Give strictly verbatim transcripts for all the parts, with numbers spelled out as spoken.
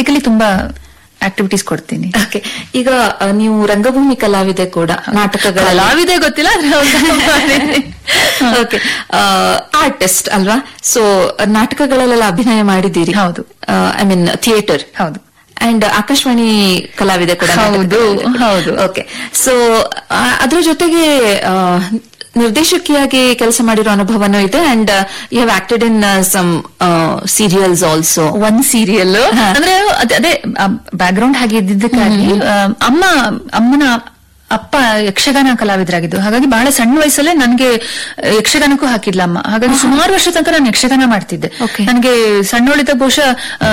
Practically ತುಂಬಾ activities ಕೊಡ್ತೀನಿ. Okay, ಈಗ ಆ, ನೀವು ರಂಗಭೂಮಿ ಕಲಾವಿದೆ ಕೂಡ, ನಾಟಕಗಳ ಕಲಾವಿದೆ ಗೊತ್ತಿಲ್ಲ. ಓಕೆ, ಆರ್ಟಿಸ್ಟ್ ಅಲ್ವಾ? ಸೊ ನಾಟಕಗಳಲ್ಲೆಲ್ಲ ಅಭಿನಯ ಮಾಡಿದ್ದೀರಿ? ಹೌದು. I mean theatre. ಹೌದು. ಅಂಡ್ ಆಕಾಶವಾಣಿ ಕಲಾವಿದೆ ಕೂಡ. ಹೌದು ಹೌದು. ಓಕೆ, ಸೊ ಅದ್ರ ಜೊತೆಗೆ ಆ, ನಿರ್ದೇಶಕಿಯಾಗಿ ಕೆಲಸ ಮಾಡಿರೋ ಅನುಭವನೂ ಇದೆ. And you have acted in some serials also. ಒಂದ್ ಸೀರಿಯಲ್ ಅಂದ್ರೆ ಅದ್- ಅದೇ ಬ್ಯಾಕ್ ಗ್ರೌಂಡ್ ಹಾಗೆ ಇದ್ದಿದ್ದಕ್ಕಾಗಿ ಆ, ಅಮ್ಮ ಅಮ್ಮನ ಅಪ್ಪ ಯಕ್ಷಗಾನ ಕಲಾವಿದರಾಗಿದ್ದು, ಹಾಗಾಗಿ ಬಹಳ ಸಣ್ಣ ವಯಸ್ಸಲ್ಲೇ ನನ್ಗೆ ಯಕ್ಷಗಾನಕ್ಕೂ ಹಾಕಿದ್ಲ ಅಮ್ಮ. ಹಾಗಾಗಿ ಸುಮಾರು ವರ್ಷ ತನಕ ನಾನು ಯಕ್ಷಗಾನ ಮಾಡ್ತಿದ್ದೆ. Okay. ನನಗೆ ಸಣ್ಣೊಳಿತ ಬಹುಶಃ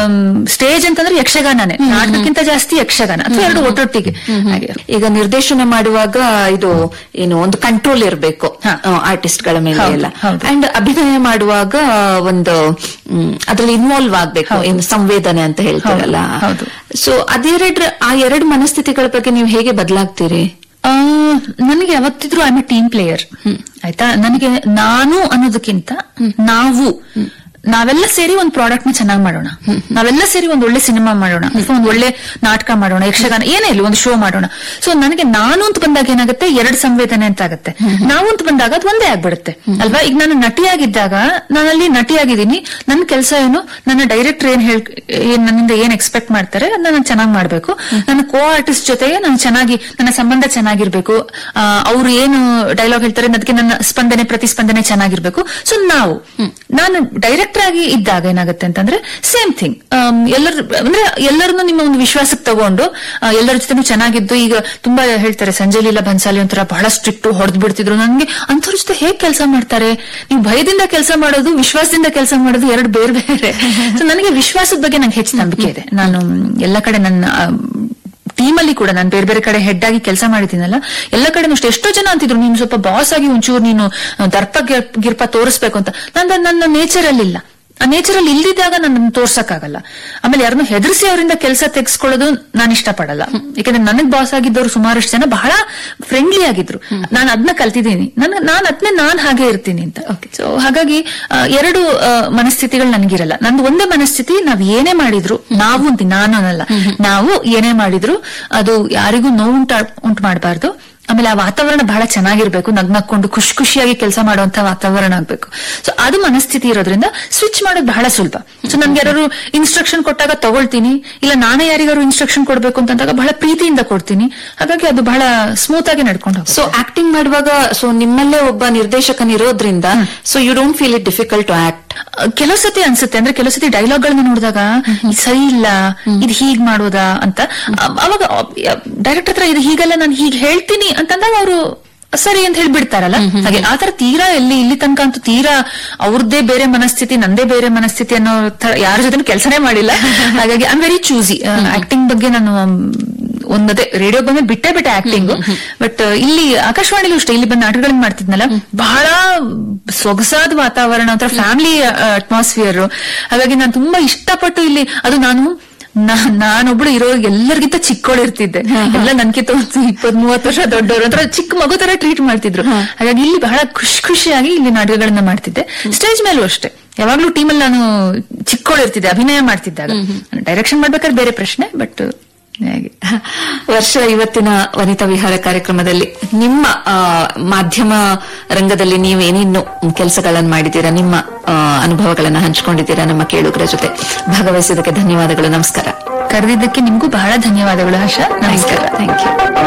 ಸ್ಟೇಜ್ ಅಂತಂದ್ರೆ ಯಕ್ಷಗಾನನೇ, ನಾಟಕಕ್ಕಿಂತ ಜಾಸ್ತಿ ಯಕ್ಷಗಾನ ಅಥವಾ ಎರಡು ಒಟ್ಟೊಟ್ಟಿಗೆ. ಹಾಗೆ ಈಗ ನಿರ್ದೇಶನ ಮಾಡುವಾಗ ಇದು ಏನು ಒಂದು ಕಂಟ್ರೋಲ್ ಇರಬೇಕು ಹಾ. ಆರ್ಟಿಸ್ಟ್ ಗಳ ಮೇಲೆ ಹೌದು, ಎಲ್ಲ. ಹೌದು. ಅಂಡ್ ಅಭಿನಯ ಮಾಡುವಾಗ ಒಂದು ಮ್, ಅದ್ರಲ್ಲಿ ಇನ್ವಾಲ್ವ್ ಆಗ್ಬೇಕು, ಹೌದು. ಏನು ಸಂವೇದನೆ ಅಂತ ಹೇಳ್ತಾರಲ್ಲ. ಹೌದು, ಹೌದು. ಸೊ ಅದೆರಡು ಆ ಎರಡು ಮನಸ್ಥಿತಿಗಳ ಬಗ್ಗೆ ನೀವು ಹೇಗೆ ಬದಲಾಗ್ತೀರಿ? ಆ, ನನಗೆ ಯಾವತ್ತಿದ್ರು I M A team player. ಆಯ್ತಾ, ನನಗೆ ನಾನು ಅನ್ನೋದಕ್ಕಿಂತ ನಾವು ನಾವೆಲ್ಲ ಸೇರಿ ಒಂದು ಪ್ರಾಡಕ್ಟ್ ನ ಚೆನ್ನಾಗಿ ಮಾಡೋಣ, ನಾವೆಲ್ಲ ಸೇರಿ ಒಂದು ಒಳ್ಳೆ ಸಿನಿಮಾ ಮಾಡೋಣ, ಅಥವಾ ಒಂದು ಒಳ್ಳೆ ನಾಟಕ ಮಾಡೋಣ, ಯಕ್ಷಗಾನ ಏನೇ ಇಲ್ಲ ಒಂದು ಶೋ ಮಾಡೋಣ. ಸೊ ನನಗೆ ನಾನು ಅಂತ ಬಂದಾಗ ಏನಾಗುತ್ತೆ, ಎರಡು ಸಂವೇದನೆ ಅಂತ ಆಗುತ್ತೆ. ನಾವು ಅಂತ ಬಂದಾಗ ಅದು ಒಂದೇ ಆಗ್ಬಿಡುತ್ತೆ ಅಲ್ವಾ. ಈಗ ನಾನು ನಟಿಯಾಗಿದ್ದಾಗ ನಾನಲ್ಲಿ ನಟಿಯಾಗಿದ್ದೀನಿ, ನನ್ನ ಕೆಲಸ ಏನು, ನನ್ನ ಡೈರೆಕ್ಟರ್ ಏನ್ ಹೇಳ್ ಏನ್ ನನ್ನಿಂದ ಏನ್ ಎಕ್ಸ್ಪೆಕ್ಟ್ ಮಾಡ್ತಾರೆ ಅದನ್ನ ನಾನು ಚೆನ್ನಾಗಿ ಮಾಡ್ಬೇಕು. ನನ್ನ ಕೋ ಆರ್ಟಿಸ್ಟ್ ಜೊತೆಗೆ ನಾನು ಚೆನ್ನಾಗಿ, ನನ್ನ ಸಂಬಂಧ ಚೆನ್ನಾಗಿರ್ಬೇಕು. ಅವ್ರು ಏನು ಡೈಲಾಗ್ ಹೇಳ್ತಾರೆ ಅದಕ್ಕೆ ನನ್ನ ಸ್ಪಂದನೆ ಪ್ರತಿಸ್ಪಂದನೆ ಚೆನ್ನಾಗಿರ್ಬೇಕು. ಸೊ ನಾವು ನಾನು ಡೈರೆಕ್ಟರ್ ಆಗಿ ಇದ್ದಾಗ ಏನಾಗುತ್ತೆ ಅಂತಂದ್ರೆ ಸೇಮ್ ಥಿಂಗ್, ಎಲ್ಲರ ಅಂದ್ರೆ ಎಲ್ಲರನ್ನು ನಿಮ್ಮ ಒಂದು ವಿಶ್ವಾಸಕ್ಕೆ ತಗೊಂಡು ಆ, ಎಲ್ಲರ ಜೊತೆ ಚೆನ್ನಾಗಿದ್ದು. ಈಗ ತುಂಬಾ ಹೇಳ್ತಾರೆ ಸಂಜಯ್ ಲೀಲಾ ಬನ್ಸಾಲಿ ಒಂಥರ ಬಹಳ ಸ್ಟ್ರಿಕ್ಟ್, ಹೊಡೆದ್ ಬಿಡ್ತಿದ್ರು. ನನ್ಗೆ ಅಂಥವ್ರ ಜೊತೆ ಹೇಗ್ ಕೆಲಸ ಮಾಡ್ತಾರೆ? ನೀವು ಭಯದಿಂದ ಕೆಲಸ ಮಾಡೋದು, ವಿಶ್ವಾಸದಿಂದ ಕೆಲಸ ಮಾಡೋದು ಎರಡು ಬೇರೆ ಬೇರೆ. ಸೊ ನನಗೆ ವಿಶ್ವಾಸದ ಬಗ್ಗೆ ನಂಗೆ ಹೆಚ್ಚು ನಂಬಿಕೆ ಇದೆ. ನಾನು ಎಲ್ಲ ಕಡೆ ನನ್ನ ಟೀಮಲ್ಲಿ ಕೂಡ ನಾನು ಬೇರೆ ಬೇರೆ ಕಡೆ ಹೆಡ್ ಆಗಿ ಕೆಲಸ ಮಾಡಿದ್ದೀನಲ್ಲ, ಎಲ್ಲ ಕಡೆ ಅಷ್ಟು ಎಷ್ಟೋ ಜನ ಅಂತಿದ್ರು ನೀನು ಸ್ವಲ್ಪ ಬಾಸ್ ಆಗಿ ಒಂಚೂರು ನೀನು ದರ್ಪ ಗಿರ್- ಗಿರ್ಪ ತೋರಿಸ್ಬೇಕು ಅಂತ. ನನ್ನ ನನ್ನ ನೇಚರ್ ಅಲ್ಲಿ ಇಲ್ಲ. ಆ ನೇಚರ್ ಅಲ್ಲಿ ಇಲ್ದಿದ್ದಾಗ ನನ್ನ ತೋರ್ಸಕ್ಕಾಗಲ್ಲ. ಆಮೇಲೆ ಯಾರನ್ನು ಹೆದರ್ಸಿ ಅವರಿಂದ ಕೆಲಸ ತೆಗೆಸ್ಕೊಳ್ಳೋದು ನಾನು ಇಷ್ಟಪಡಲ್ಲ. ಯಾಕಂದ್ರೆ ನನಗ್ ಬಾಸ್ ಆಗಿದ್ದವರು ಸುಮಾರಷ್ಟು ಜನ ಬಹಳ ಫ್ರೆಂಡ್ಲಿ ಆಗಿದ್ರು. ನಾನು ಅದನ್ನ ಕಲ್ತಿದ್ದೀನಿ, ನನ್ ನಾನು ಅದನ್ನೇ ನಾನ್ ಹಾಗೆ ಇರ್ತೀನಿ ಅಂತ. ಸೊ ಹಾಗಾಗಿ ಆ, ಎರಡು ಆ, ಮನಸ್ಥಿತಿಗಳು ನನಗಿರಲ್ಲ. ನಂದು ಒಂದೇ ಮನಸ್ಥಿತಿ, ನಾವ್ ಏನೇ ಮಾಡಿದ್ರು, ನಾವು ಅಂತ ನಾನು ಅನ್ನಲ್ಲ, ನಾವು ಏನೇ ಮಾಡಿದ್ರು ಅದು ಯಾರಿಗೂ ನೋವು ಉಂಟ ಉಂಟು ಮಾಡಬಾರ್ದು. ಆಮೇಲೆ ಆ ವಾತಾವರಣ ಬಹಳ ಚೆನ್ನಾಗಿರ್ಬೇಕು, ನಗ್ನಕ್ಕೊಂಡು ಖುಷಿ ಖುಷಿಯಾಗಿ ಕೆಲಸ ಮಾಡುವಂತ ವಾತಾವರಣ ಆಗ್ಬೇಕು. ಸೊ ಅದು ಮನಸ್ಥಿತಿ ಇರೋದ್ರಿಂದ ಸ್ವಿಚ್ ಮಾಡೋದು ಬಹಳ ಸುಲಭ. ಸೊ ನನ್ಗೆ ಯಾರು ಇನ್ಸ್ಟ್ರಕ್ಷನ್ ಕೊಟ್ಟಾಗ ತಗೊಳ್ತೀನಿ, ಇಲ್ಲ ನಾನೇ ಯಾರಿಗಾರು ಇನ್ಸ್ಟ್ರಕ್ಷನ್ ಕೊಡ್ಬೇಕು ಅಂತಂದಾಗ ಬಹಳ ಪ್ರೀತಿಯಿಂದ ಕೊಡ್ತೀನಿ. ಹಾಗಾಗಿ ಅದು ಬಹಳ ಸ್ಮೂತ್ ಆಗಿ ನಡ್ಕೊಂಡು ಹೋಗುತ್ತೆ. ಸೊ ಆಕ್ಟಿಂಗ್ ಮಾಡುವಾಗ ಸೊ ನಿಮ್ಮಲ್ಲೇ ಒಬ್ಬ ನಿರ್ದೇಶಕನಿರೋದ್ರಿಂದ so you don't feel it difficult to act? ಕೆಲವು ಸತಿ ಅನ್ಸುತ್ತೆ, ಅಂದ್ರೆ ಕೆಲವು ಸತಿ ಡೈಲಾಗ್ ಗಳನ್ನ ನೋಡಿದಾಗ ಇದು ಸರಿ ಇಲ್ಲ, ಇದು ಹೀಗ್ ಮಾಡೋದಾ ಅಂತ. ಅ- ಅವಾಗ ಡೈರೆಕ್ಟರ್ ಹತ್ರ ಇದು ಹೀಗಲ್ಲ ನಾನು ಹೀಗೆ ಹೇಳ್ತೀನಿ ಅಂತಂದಾಗ ಅವರು ಸರಿ ಅಂತ ಹೇಳ್ಬಿಡ್ತಾರಲ್ಲ. ಹಾಗೆ ಆತರ ತೀರಾ ಎಲ್ಲಿ ಇಲ್ಲಿ ತನಕ ಅಂತೂ ತೀರಾ ಅವ್ರದ್ದೇ ಬೇರೆ ಮನಸ್ಥಿತಿ ನಂದೇ ಬೇರೆ ಮನಸ್ಥಿತಿ ಅನ್ನೋ ತರ ಯಾರ ಜೊತೆ ಕೆಲಸನೇ ಮಾಡಿಲ್ಲ. ಹಾಗಾಗಿ I am very choosy. Acting ಬಗ್ಗೆ ನಾನು ಒಂದದೇ ರೇಡಿಯೋ ಬಂದ್ರೆ ಬಿಟ್ಟೆ ಬಿಟ್ಟೆ ಆಕ್ಟಿಂಗ್. ಬಟ್ ಇಲ್ಲಿ ಆಕಾಶವಾಣಿಲೂ ಅಷ್ಟೇ, ಇಲ್ಲಿ ಬಂದು ನಾಟಕಗಳನ್ನ ಮಾಡ್ತಿದ್ನಲ್ಲ, ಬಹಳ ಸೊಗಸಾದ ವಾತಾವರಣ, ಒಂಥರ ಫ್ಯಾಮಿಲಿ ಅಟ್ಮಾಸ್ಫಿಯರ್. ಹಾಗಾಗಿ ನಾನು ತುಂಬಾ ಇಷ್ಟಪಟ್ಟು ಇಲ್ಲಿ, ಅದು ನಾನು ನಾ- ನಾನೊಬ್ಳು ಇರೋ ಎಲ್ಲರಿಗಿಂತ ಚಿಕ್ಕವಳಿರ್ತಿದ್ದೆ. ಎಲ್ಲ ನನ್ಕಿಂತ ಒಂದು ಇಪ್ಪತ್ ಮೂವತ್ತು ವರ್ಷ ದೊಡ್ಡವರು, ಒಂಥರ ಚಿಕ್ಕ ಮಗು ತರ ಟ್ರೀಟ್ ಮಾಡ್ತಿದ್ರು. ಹಾಗಾಗಿ ಇಲ್ಲಿ ಬಹಳ ಖುಷಿ ಖುಷಿಯಾಗಿ ಇಲ್ಲಿ ನಾಟಕಗಳನ್ನ ಮಾಡ್ತಿದ್ದೆ. ಸ್ಟೇಜ್ ಮೇಲೂ ಅಷ್ಟೇ, ಯಾವಾಗ್ಲೂ ಟೀಮಲ್ಲಿ ನಾನು ಚಿಕ್ಕವಳಿರ್ತಿದ್ದೆ ಅಭಿನಯ ಮಾಡ್ತಿದ್ದಾಗ. ಡೈರೆಕ್ಷನ್ ಮಾಡ್ಬೇಕಾದ್ರೆ ಬೇರೆ ಪ್ರಶ್ನೆ. ಬಟ್ ಹಾಗೆ ವರ್ಷ ಇವತ್ತಿನ ವನಿತಾ ವಿಹಾರ ಕಾರ್ಯಕ್ರಮದಲ್ಲಿ ನಿಮ್ಮ ಆ, ಮಾಧ್ಯಮ ರಂಗದಲ್ಲಿ ನೀವು ಏನೇನು ಕೆಲಸಗಳನ್ನು ಮಾಡಿದ್ದೀರಾ, ನಿಮ್ಮ ಆ, ಅನುಭವಗಳನ್ನ ಹಂಚಿಕೊಂಡಿದ್ದೀರಾ ನಮ್ಮ ಕೇಳುಗರ ಜೊತೆ, ಭಾಗವಹಿಸಿದ್ದಕ್ಕೆ ಧನ್ಯವಾದಗಳು. ನಮಸ್ಕಾರ. ಕರೆದಿದ್ದಕ್ಕೆ ನಿಮ್ಗೂ ಬಹಳ ಧನ್ಯವಾದಗಳು ಆಶಾ. ನಮಸ್ಕಾರ. Thank you.